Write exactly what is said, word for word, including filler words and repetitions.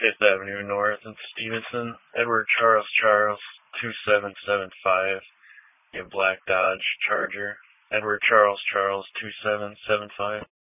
Fifth Avenue North in Stevenson. Edward Charles Charles, two seven seven five. You have Black Dodge Charger. Edward Charles Charles, two seven seven five.